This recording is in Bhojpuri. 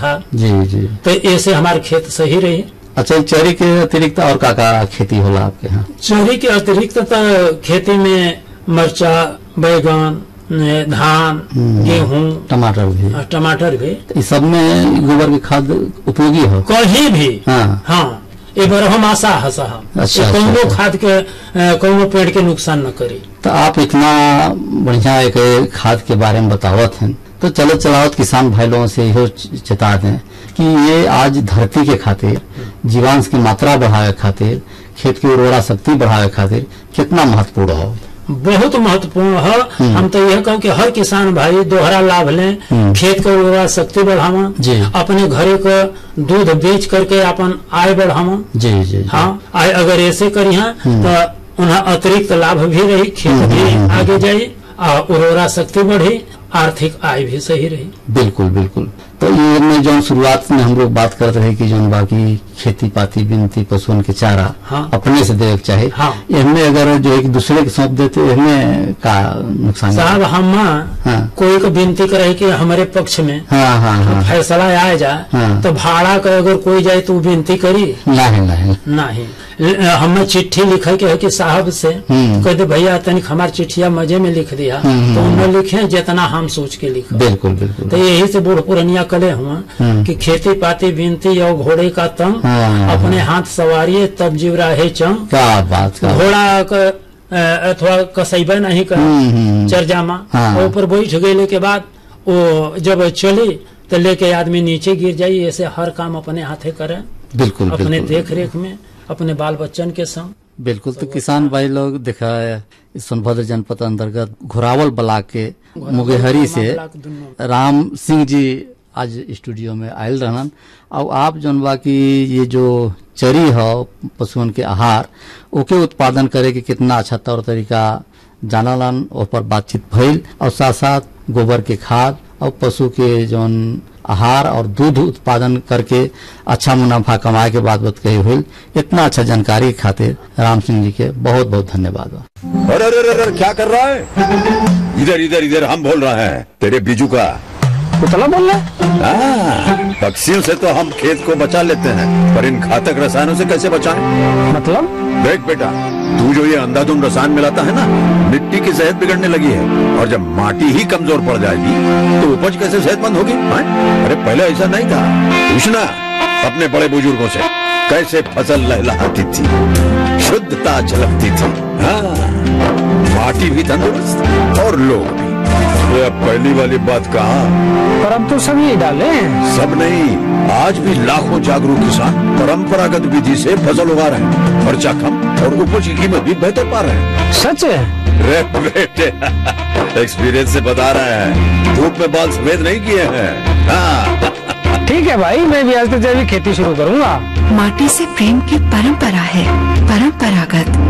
खाद। जी जी। तो ऐसे हमारे खेत सही रही। अच्छा, चरी के अतिरिक्त और का खेती होला आपके यहाँ? चरी के अतिरिक्त तो खेती में मरचा, बैगन, धान, गेहूं, टमाटर भी इस सब में गोबर की खाद उपयोगी हो कहीं भी। हाँ ये बरहम आशा है साहब। अच्छा, कौनो खाद के कौनो पेड़ के नुकसान न करे। तो आप इतना बढ़िया एक खाद के बारे में बतावत हैं, तो चलो चलावत किसान भाई लोगों से यही चेता दें कि ये आज धरती के खातिर, जीवांश की मात्रा बढ़ावे खातिर, खेत की उर्वरा शक्ति बढ़ावे खातिर कितना महत्वपूर्ण हो। बहुत महत्वपूर्ण है। हम तो यह कहूँ कि हर किसान भाई दोहरा लाभ लें, खेत को उर्वरा शक्ति बढ़ावा, अपने घरे को दूध बेच करके अपन आय बढ़ावा। जी जी। हाँ, आय अगर ऐसे करी तो उन्हें अतिरिक्त लाभ भी रही, खेत भी आगे जाये, उर्वरा शक्ति बढ़ी, आर्थिक आय भी सही रही। बिल्कुल बिल्कुल। तो ये में जो शुरुआत में हम लोग बात करते रहे कि जो बाकी खेती पाती बिनती पशुओं के चारा अपने से देवे चाहे, इनमें अगर जो एक दूसरे के सौंप देते इनमें का नुकसान साहब? हम कोई को विनती करे कि हमारे पक्ष में फैसला आ जाए, तो भाड़ा का अगर कोई जाए तो विनती करी नहीं। हमने चिट्ठी लिखा के है कि साहब से कह दे भैया तनिक हमारी चिट्ठिया मजे में लिख दिया, तो उन्हें लिखे जितना हम सोच के लिखा। बिल्कुल बिल्कुल। तो यही से बूढ़ पुरनिया कले हुआ कि खेती पाती बिनती और घोड़े का तंग, अपने हाथ सवारिये तब जीवरा है चंग। क्या बात। घोड़ा अथवा कसैबा नहीं कर चरजामा, ऊपर बैठ गए के बाद वो जब चली तो लेके आदमी नीचे गिर जाये। ऐसे हर काम अपने हाथे करे। बिल्कुल। अपने देख रेख में अपने बाल बच्चन के संग। बिल्कुल। तो किसान भाई लोग देखा सोनभद्र जनपद अंतर्गत घोरावल ब्लॉक के मुगेहरी से राम सिंह जी आज स्टूडियो में आयल रहन। और आप जौन बा की ये जो चरी है पशुओं के आहार ओके उत्पादन करे के कितना अच्छा तौर तरीका जानलन, और पर बातचीत भइल, और साथ साथ गोबर के खाद और पशु के जौन आहार और दूध उत्पादन करके अच्छा मुनाफा कमाए के बाद कही हुई। इतना अच्छा जानकारी खातिर राम सिंह जी के बहुत बहुत धन्यवाद। अरे क्या कर रहा है? इधर इधर इधर हम बोल रहे हैं तेरे बीजू का पुतला बोल रहे? पक्षियों से तो हम खेत को बचा लेते हैं, पर इन घातक रसायनों से कैसे बचाएं? मतलब? देख बेटा, तू जो ये अंधाधुंध रसायन मिलाता है ना, मिट्टी की सेहत बिगड़ने लगी है, और जब माटी ही कमजोर पड़ जाएगी तो उपज कैसे सेहतमंद होगी? अरे पहले ऐसा नहीं था। पूछना अपने बड़े बुजुर्गों से, कैसे फसल लहलहाती थी, शुद्धता झलकती थी। माटी भी तंदुरुस्त और लोग भी। पहली वाली बात कहा, पर हम तो सभी डाले। सब नहीं, आज भी लाखों जागरूक किसान परंपरागत विधि से फसल उगा रहे हैं, खर्चा कम और उपज की कीमत भी बेहतर पा रहे हैं। सच है? रे बेटे, एक्सपीरियंस से बता रहे हैं, धूप में बाल सफेद नहीं किए हैं। ठीक है भाई, मैं भी आज से जैविक खेती शुरू करूंगा। माटी से प्रेम की परंपरा है, परंपरागत